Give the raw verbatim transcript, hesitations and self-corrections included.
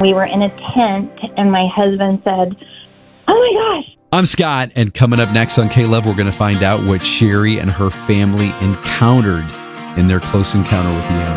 we were in a tent, and my husband said, "Oh my gosh." I'm Scott, and coming up next on K-Love, we're going to find out what Sherry and her family encountered in their close encounter with the animal.